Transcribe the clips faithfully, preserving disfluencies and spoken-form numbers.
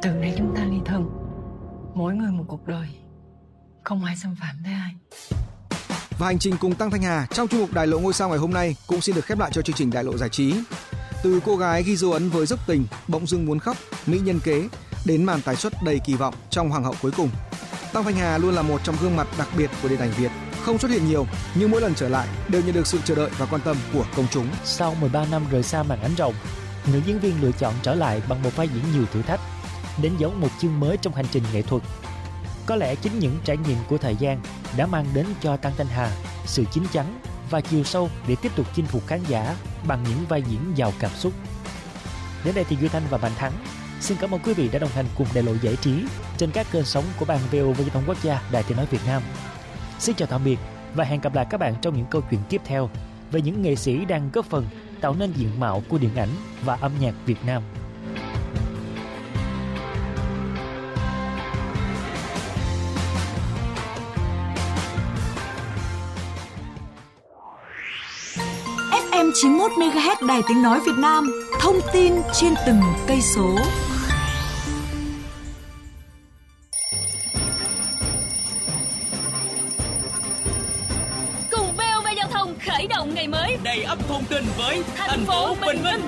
Từ nay chúng ta ly thân, mỗi người một cuộc đời, không ai xâm phạm tới ai. Và hành trình cùng Tăng Thanh Hà trong chuyên mục Đài Lộ Ngôi Sao ngày hôm nay cũng xin được khép lại cho chương trình Đài Lộ Giải trí. Từ cô gái ghi dấu ấn với dốc tình, bỗng dưng muốn khóc, mỹ nhân kế, đến màn tái xuất đầy kỳ vọng trong Hoàng hậu cuối cùng, Tăng Thanh Hà luôn là một trong gương mặt đặc biệt của điện ảnh Việt. Không xuất hiện nhiều, nhưng mỗi lần trở lại đều nhận được sự chờ đợi và quan tâm của công chúng. Sau mười ba năm rời xa màn ánh rộng, nữ diễn viên lựa chọn trở lại bằng một vai diễn nhiều thử thách, đánh dấu một chương mới trong hành trình nghệ thuật. Có lẽ chính những trải nghiệm của thời gian đã mang đến cho Tăng Thanh Hà sự chín chắn và chiều sâu để tiếp tục chinh phục khán giả bằng những vai diễn giàu cảm xúc. Đến đây thì Duy Thanh và Mạnh Thắng xin cảm ơn quý vị đã đồng hành cùng Đài Lộ Giải trí trên các kênh sóng của ban vê o vê Giao thông Quốc gia Đài Tiếng nói Việt Nam. Xin chào tạm biệt và hẹn gặp lại các bạn trong những câu chuyện tiếp theo về những nghệ sĩ đang góp phần tạo nên diện mạo của điện ảnh và âm nhạc Việt Nam. ép em chín mươi mốt mê ga héc Đài Tiếng nói Việt Nam, thông tin trên từng cây số. Cùng vê o vê Giao thông khởi động ngày mới đầy ắp thông tin với thành, thành phố Bình Minh.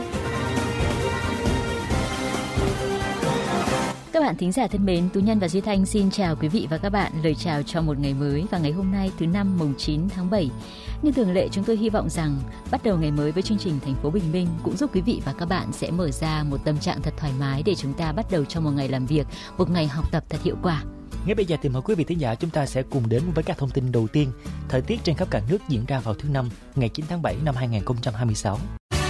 Các bạn thính giả thân mến, Tú Nhân và Duy Thanh xin chào quý vị và các bạn, lời chào cho một ngày mới và ngày hôm nay thứ năm mùng chín tháng bảy. Như thường lệ, chúng tôi hy vọng rằng bắt đầu ngày mới với chương trình Thành phố Bình Minh cũng giúp quý vị và các bạn sẽ mở ra một tâm trạng thật thoải mái để chúng ta bắt đầu cho một ngày làm việc, một ngày học tập thật hiệu quả. Ngay bây giờ thì mời quý vị thính giả chúng ta sẽ cùng đến với các thông tin đầu tiên. Thời tiết trên khắp cả nước diễn ra vào thứ năm ngày chín tháng bảy năm hai nghìn không trăm hai mươi sáu.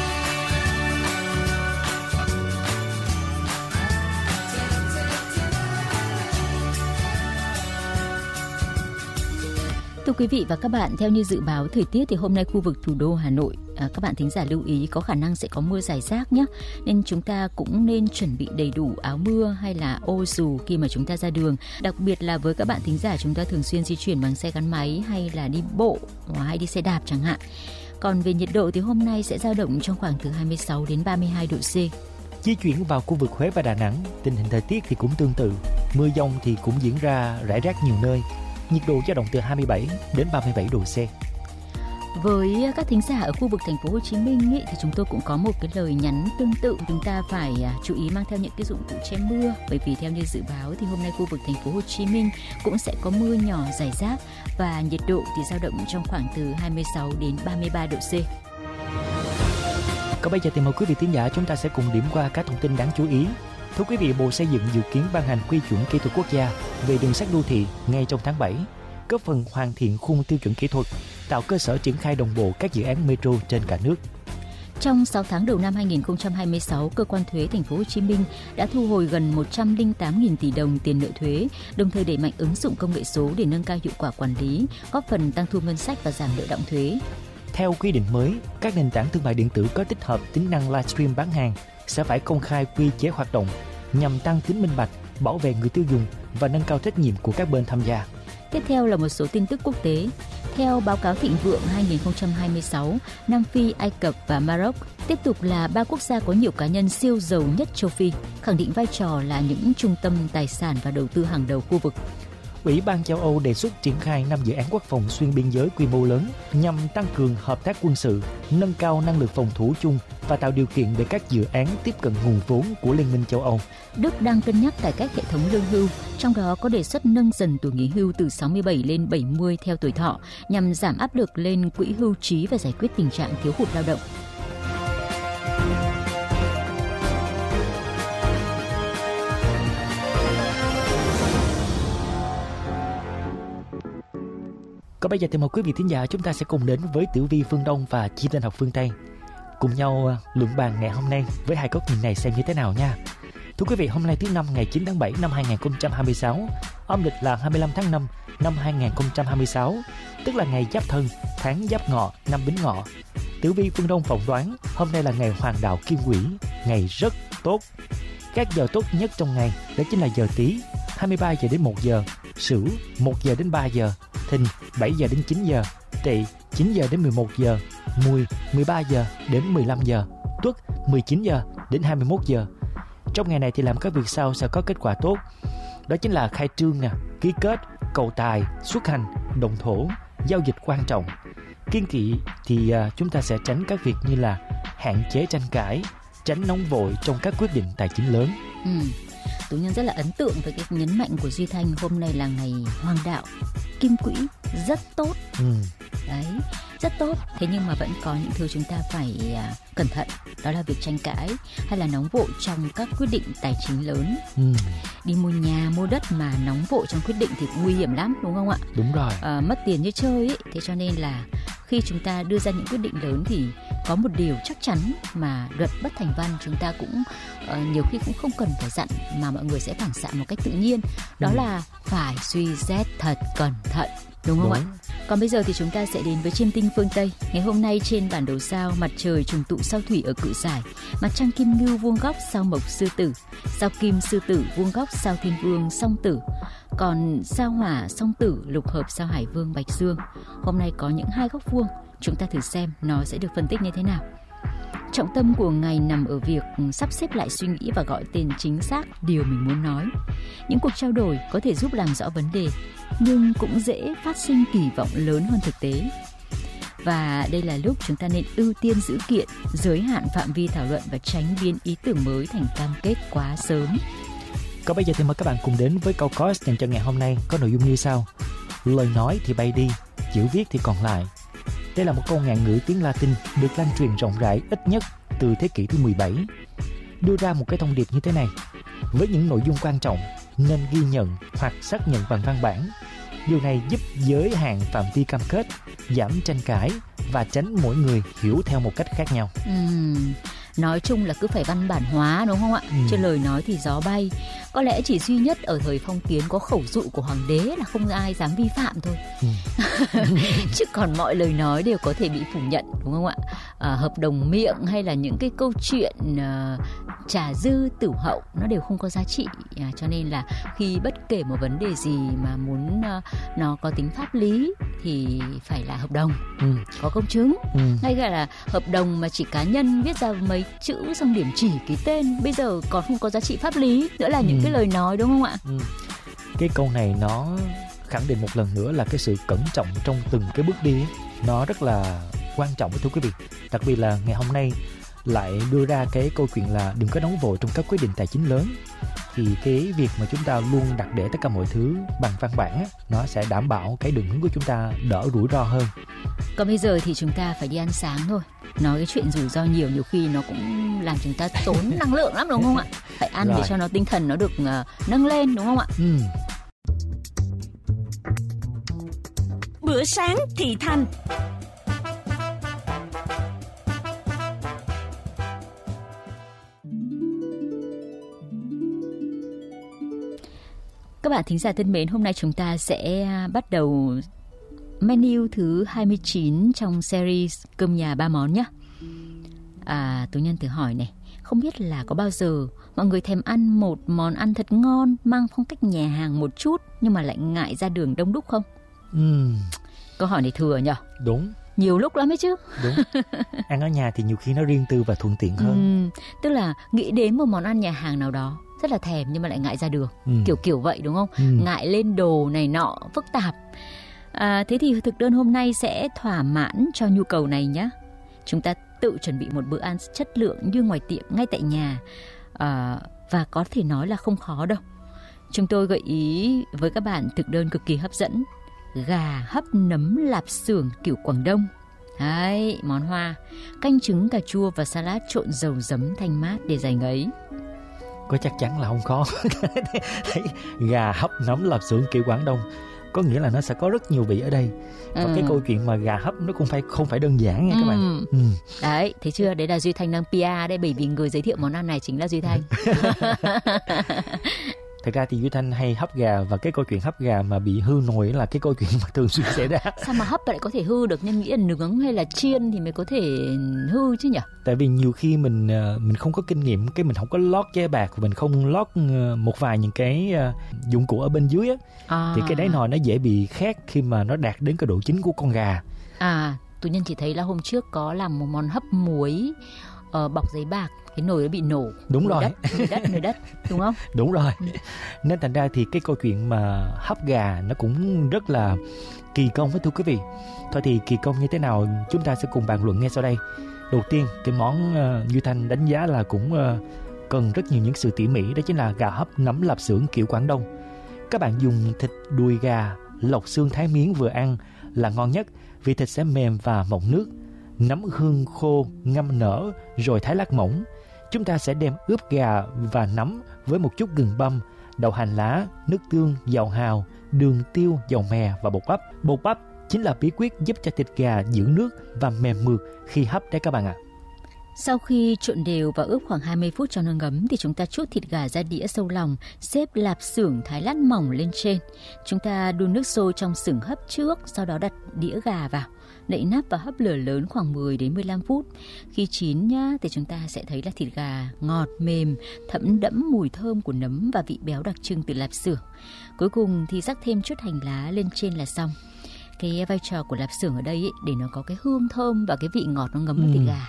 Thưa quý vị và các bạn, theo như dự báo thời tiết thì hôm nay khu vực thủ đô Hà Nội, à, các bạn thính giả lưu ý có khả năng sẽ có mưa rải rác nhé. Nên chúng ta cũng nên chuẩn bị đầy đủ áo mưa hay là ô dù khi mà chúng ta ra đường. Đặc biệt là với các bạn thính giả chúng ta thường xuyên di chuyển bằng xe gắn máy hay là đi bộ hay đi xe đạp chẳng hạn. Còn về nhiệt độ thì hôm nay sẽ dao động trong khoảng từ hai mươi sáu đến ba mươi hai độ C. Di chuyển vào khu vực Huế và Đà Nẵng, tình hình thời tiết thì cũng tương tự. Mưa dông thì cũng diễn ra rải rác nhiều nơi. Nhiệt độ dao động từ hai mươi bảy đến ba mươi bảy độ C. Với các thính giả ở khu vực thành phố Hồ Chí Minh ý, thì chúng tôi cũng có một cái lời nhắn tương tự, chúng ta phải chú ý mang theo những cái dụng cụ che mưa, bởi vì theo như dự báo thì hôm nay khu vực thành phố Hồ Chí Minh cũng sẽ có mưa nhỏ rải rác và nhiệt độ thì dao động trong khoảng từ hai mươi sáu đến ba mươi ba độ C. Còn bây giờ thì mời quý vị thính giả chúng ta sẽ cùng điểm qua các thông tin đáng chú ý. Thưa quý vị, Bộ Xây dựng dự kiến ban hành quy chuẩn kỹ thuật quốc gia về đường sắt đô thị ngay trong tháng bảy, góp phần hoàn thiện khung tiêu chuẩn kỹ thuật, tạo cơ sở triển khai đồng bộ các dự án metro trên cả nước. Trong sáu tháng đầu năm hai nghìn không trăm hai mươi sáu, cơ quan thuế thành phố Hồ Chí Minh đã thu hồi gần một trăm lẻ tám nghìn tỷ đồng tiền nợ thuế, đồng thời đẩy mạnh ứng dụng công nghệ số để nâng cao hiệu quả quản lý, góp phần tăng thu ngân sách và giảm nợ đọng thuế. Theo quy định mới, các nền tảng thương mại điện tử có tích hợp tính năng livestream bán hàng sẽ phải công khai quy chế hoạt động nhằm tăng tính minh bạch, bảo vệ người tiêu dùng và nâng cao trách nhiệm của các bên tham gia. Tiếp theo là một số tin tức quốc tế. Theo báo cáo Thịnh vượng hai nghìn không trăm hai mươi sáu, Nam Phi, Ai Cập và Maroc tiếp tục là ba quốc gia có nhiều cá nhân siêu giàu nhất châu Phi, khẳng định vai trò là những trung tâm tài sản và đầu tư hàng đầu khu vực. Ủy ban châu Âu đề xuất triển khai năm dự án quốc phòng xuyên biên giới quy mô lớn nhằm tăng cường hợp tác quân sự, nâng cao năng lực phòng thủ chung và tạo điều kiện để các dự án tiếp cận nguồn vốn của Liên minh châu Âu. Đức đang cân nhắc cải cách hệ thống lương hưu, trong đó có đề xuất nâng dần tuổi nghỉ hưu từ sáu mươi bảy lên bảy mươi theo tuổi thọ, nhằm giảm áp lực lên quỹ hưu trí và giải quyết tình trạng thiếu hụt lao động. Còn bây giờ thì mời quý vị thính giả chúng ta sẽ cùng đến với Tiểu Vi Phương Đông và Chi Tên Học Phương Tây, cùng nhau luận bàn ngày hôm nay với hai góc nhìn này xem như thế nào nha. Thưa quý vị, hôm nay thứ năm ngày chín tháng bảy năm hai nghìn không trăm hai mươi sáu, âm lịch là hai mươi lăm tháng năm năm hai nghìn không trăm hai mươi sáu, tức là ngày Giáp Thân, tháng Giáp Ngọ, năm Bính Ngọ. Tiểu Vi Phương Đông phỏng đoán hôm nay là ngày Hoàng đạo Kim Quỹ, ngày rất tốt. Các giờ tốt nhất trong ngày đó chính là giờ Tý, hai mươi ba giờ đến một giờ, Sửu, một giờ đến ba giờ, Thìn, bảy giờ đến chín giờ, Tỵ, chín giờ đến mười một giờ, Mùi, mười ba giờ đến mười lăm giờ, Tuất, mười chín giờ đến hai mươi mốt giờ. Trong ngày này thì làm các việc sau sẽ có kết quả tốt. Đó chính là khai trương nè, ký kết, cầu tài, xuất hành, động thổ, giao dịch quan trọng. Kiêng kỵ thì uh, chúng ta sẽ tránh các việc như là hạn chế tranh cãi, tránh nóng vội trong các quyết định tài chính lớn. Ừ. Tú Nhân rất là ấn tượng với cái nhấn mạnh của Duy Thanh, hôm nay là ngày hoàng đạo, kim quỹ, rất tốt. Ừ. Đấy, rất tốt. Thế nhưng mà vẫn có những thứ chúng ta phải uh, cẩn thận. Đó là việc tranh cãi hay là nóng vội trong các quyết định tài chính lớn. Ừ. Đi mua nhà, mua đất mà nóng vội trong quyết định thì cũng nguy hiểm lắm, đúng không ạ? Đúng rồi. À, mất tiền như chơi ấy. Thế cho nên là khi chúng ta đưa ra những quyết định lớn thì có một điều chắc chắn mà luật bất thành văn chúng ta cũng uh, nhiều khi cũng không cần phải dặn, mà mọi người sẽ phản xạ một cách tự nhiên. Đó ừ. là phải suy xét thật cẩn thận. Đúng không Đúng. ạ? Còn bây giờ thì chúng ta sẽ đến với chiêm tinh phương Tây. Ngày hôm nay trên bản đồ sao, mặt trời trùng tụ sao thủy ở Cự Giải, mặt trăng kim ngưu vuông góc sao mộc Sư Tử, sao kim Sư Tử vuông góc sao Thiên Vương Song Tử. Còn sao hỏa Song Tử lục hợp sao Hải Vương Bạch Dương. Hôm nay có những hai góc vuông, chúng ta thử xem nó sẽ được phân tích như thế nào. Trọng tâm của ngày nằm ở việc sắp xếp lại suy nghĩ và gọi tên chính xác điều mình muốn nói. Những cuộc trao đổi có thể giúp làm rõ vấn đề, nhưng cũng dễ phát sinh kỳ vọng lớn hơn thực tế. Và đây là lúc chúng ta nên ưu tiên dữ kiện, giới hạn phạm vi thảo luận và tránh biến ý tưởng mới thành cam kết quá sớm. Còn bây giờ thì mời các bạn cùng đến với câu course dành cho ngày hôm nay, có nội dung như sau. Lời nói thì bay đi, chữ viết thì còn lại. Đây là một câu ngạn ngữ tiếng Latin được lan truyền rộng rãi ít nhất từ thế kỷ thứ mười bảy. Đưa ra một cái thông điệp như thế này: với những nội dung quan trọng nên ghi nhận hoặc xác nhận bằng văn bản. Điều này giúp giới hạn phạm vi cam kết, giảm tranh cãi và tránh mỗi người hiểu theo một cách khác nhau. Uhm, nói chung là cứ phải văn bản hóa, đúng không ạ? Ừ. Chứ lời nói thì gió bay. Có lẽ chỉ duy nhất ở thời phong kiến có khẩu dụ của hoàng đế là không ai dám vi phạm thôi. Ừ. Chứ còn mọi lời nói đều có thể bị phủ nhận, đúng không ạ? À, hợp đồng miệng hay là những cái câu chuyện uh, trà dư tử hậu nó đều không có giá trị. À, cho nên là khi bất kể một vấn đề gì mà muốn uh, nó có tính pháp lý thì phải là hợp đồng, ừ. có công chứng. Ừ. Hay là hợp đồng mà chỉ cá nhân viết ra mấy chữ xong điểm chỉ ký tên, bây giờ còn không có giá trị pháp lý nữa là những ừ. cái lời nói, đúng không ạ? Ừ. Cái câu này nó khẳng định một lần nữa là cái sự cẩn trọng trong từng cái bước đi ấy, nó rất là quan trọng, thưa quý vị. Đặc biệt là ngày hôm nay lại đưa ra cái câu chuyện là đừng có nóng vội trong các quyết định tài chính lớn. Thì cái việc mà chúng ta luôn đặt để tất cả mọi thứ bằng văn bản ấy, nó sẽ đảm bảo cái đường hướng của chúng ta đỡ rủi ro hơn. Còn bây giờ thì chúng ta phải đi ăn sáng thôi. Nói cái chuyện rủi ro nhiều nhiều khi nó cũng làm chúng ta tốn năng lượng lắm, đúng không ạ? Phải ăn Rồi. để cho nó tinh thần nó được uh, nâng lên, đúng không ạ? Ừ. Bữa sáng thì thanh. Các bạn thính giả thân mến, hôm nay chúng ta sẽ bắt đầu menu thứ hai mươi chín trong series cơm nhà ba món nhé. À, Tú Nhân tự hỏi này, không biết là có bao giờ mọi người thèm ăn một món ăn thật ngon, mang phong cách nhà hàng một chút nhưng mà lại ngại ra đường đông đúc không? Ừ. Câu hỏi này thừa nhỉ? Đúng. Nhiều lúc lắm ấy chứ. Đúng. Ăn ở nhà thì nhiều khi nó riêng tư và thuận tiện hơn. Ừ, tức là nghĩ đến một món ăn nhà hàng nào đó rất là thèm nhưng mà lại ngại ra đường, ừ. kiểu kiểu vậy, đúng không? Ừ. Ngại lên đồ này nọ phức tạp. À, thế thì thực đơn hôm nay sẽ thỏa mãn cho nhu cầu này nhé. Chúng ta tự chuẩn bị một bữa ăn chất lượng như ngoài tiệm ngay tại nhà, à, và có thể nói là không khó đâu. Chúng tôi gợi ý với các bạn thực đơn cực kỳ hấp dẫn: gà hấp nấm lạp xưởng kiểu Quảng Đông. Đấy, món hoa, canh trứng cà chua và salad trộn dầu giấm thanh mát để giải ngấy. Có chắc chắn là không khó. Gà hấp nấm lạp xưởng kiểu Quảng Đông có nghĩa là nó sẽ có rất nhiều vị ở đây. Và ừ. cái câu chuyện mà gà hấp nó cũng phải không phải đơn giản nha các ừ. bạn. Ừ. Đấy, thấy chưa? Đấy là Duy Thanh đang pê e đấy, bởi vì người giới thiệu món ăn này chính là Duy Thanh. Thật ra thì Duy Thanh hay hấp gà, và cái câu chuyện hấp gà mà bị hư nồi là cái câu chuyện mà thường xuyên xảy ra. Sao mà hấp lại có thể hư được? Nhưng nghĩ là nướng hay là chiên thì mới có thể hư chứ nhỉ? Tại vì nhiều khi mình mình không có kinh nghiệm, cái mình không có lót giấy bạc, mình không lót một vài những cái dụng cụ ở bên dưới á, à. thì cái đáy nồi nó dễ bị khét khi mà nó đạt đến cái độ chín của con gà. À, Tú Nhân chỉ thấy là hôm trước có làm một món hấp muối uh, bọc giấy bạc, cái nồi nó bị nổ. Đúng nồi rồi. Đất, nồi đất, nồi đất, đúng không? Đúng rồi. Ừ. Nên thành ra thì cái câu chuyện mà hấp gà nó cũng rất là kỳ công với thưa quý vị. Thôi thì kỳ công như thế nào chúng ta sẽ cùng bàn luận ngay sau đây. Đầu tiên cái món uh, Duy Thanh đánh giá là cũng uh, cần rất nhiều những sự tỉ mỉ, đó chính là gà hấp nấm lạp xưởng kiểu Quảng Đông. Các bạn dùng thịt đùi gà lọc xương thái miếng vừa ăn là ngon nhất, vì thịt sẽ mềm và mọng nước. Nấm hương khô ngâm nở rồi thái lát mỏng. Chúng ta sẽ đem ướp gà và nấm với một chút gừng băm, đậu hành lá, nước tương, dầu hào, đường tiêu, dầu mè và bột bắp. Bột bắp chính là bí quyết giúp cho thịt gà giữ nước và mềm mượt khi hấp đấy các bạn ạ. Sau khi trộn đều và ướp khoảng hai mươi phút cho nó ngấm thì chúng ta trút thịt gà ra đĩa sâu lòng, xếp lạp xưởng thái lát mỏng lên trên. Chúng ta đun nước sôi trong xưởng hấp trước, sau đó đặt đĩa gà vào, đậy nắp và hấp lửa lớn khoảng mười đến mười lăm phút. Khi chín nhá thì chúng ta sẽ thấy là thịt gà ngọt mềm, thấm đẫm mùi thơm của nấm và vị béo đặc trưng từ lạp xưởng. Cuối cùng thì rắc thêm chút hành lá lên trên là xong. Cái vai trò của lạp xưởng ở đây ấy, để nó có cái hương thơm và cái vị ngọt nó ngấm vào ừ. thịt gà.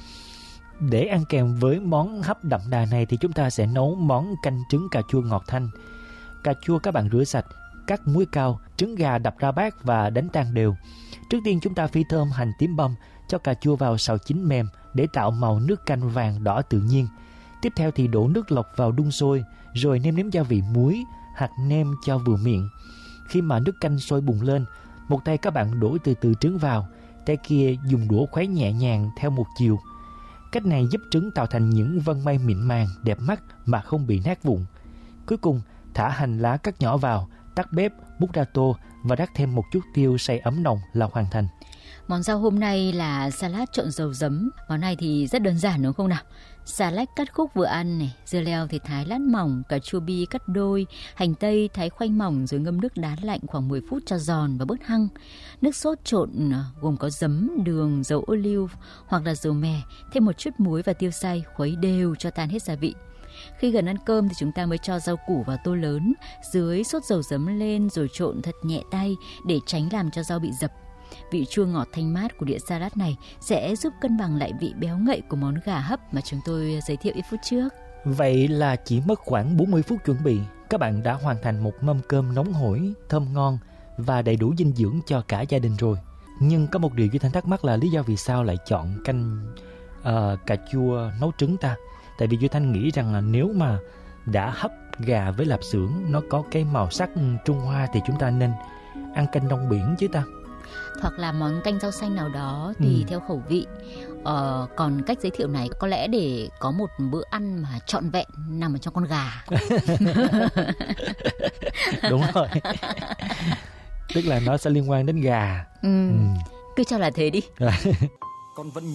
Để ăn kèm với món hấp đậm đà này thì chúng ta sẽ nấu món canh trứng cà chua ngọt thanh. Cà chua các bạn rửa sạch, cắt muối cao, trứng gà đập ra bát và đánh tan đều. Trước tiên chúng ta phi thơm hành tím băm, cho cà chua vào xào chín mềm để tạo màu nước canh vàng đỏ tự nhiên. Tiếp theo thì đổ nước lọc vào đun sôi, rồi nêm nếm gia vị muối, hạt nêm cho vừa miệng. Khi mà nước canh sôi bùng lên, một tay các bạn đổ từ từ trứng vào, tay kia dùng đũa khuấy nhẹ nhàng theo một chiều. Cách này giúp trứng tạo thành những vân may mịn màng, đẹp mắt mà không bị nát vụn. Cuối cùng, thả hành lá cắt nhỏ vào, tắt bếp, múc ra tô và rắc thêm một chút tiêu xay ấm nồng là hoàn thành. Món rau hôm nay là salad trộn dầu giấm. Món này thì rất đơn giản đúng không nào? Xà lách cắt khúc vừa ăn này, dưa leo thì thái lát mỏng, cà chua bi cắt đôi, hành tây thái khoanh mỏng rồi ngâm nước đá lạnh khoảng mười phút cho giòn và bớt hăng. Nước sốt trộn gồm có giấm, đường, dầu ô liu hoặc là dầu mè, thêm một chút muối và tiêu xay, khuấy đều cho tan hết gia vị. Khi gần ăn cơm thì chúng ta mới cho rau củ vào tô lớn, dưới sốt dầu giấm lên rồi trộn thật nhẹ tay để tránh làm cho rau bị dập. Vị chua ngọt thanh mát của đĩa salad này sẽ giúp cân bằng lại vị béo ngậy của món gà hấp mà chúng tôi giới thiệu ít phút trước. Vậy là chỉ mất khoảng bốn mươi phút chuẩn bị, các bạn đã hoàn thành một mâm cơm nóng hổi, thơm ngon và đầy đủ dinh dưỡng cho cả gia đình rồi. Nhưng có một điều Duy Thanh thắc mắc là lý do vì sao lại chọn canh uh, cà chua nấu trứng ta? Tại vì Duy Thanh nghĩ rằng là nếu mà đã hấp gà với lạp xưởng nó có cái màu sắc Trung Hoa thì chúng ta nên ăn canh rong biển chứ ta. Hoặc là món canh rau xanh nào đó tùy ừ. theo khẩu vị. Ờ, còn cách giới thiệu này có lẽ để có một bữa ăn mà trọn vẹn nằm ở trong con gà. Đúng rồi. Tức là nó sẽ liên quan đến gà. Ừ. Ừ. Cứ cho là thế đi. Con vẫn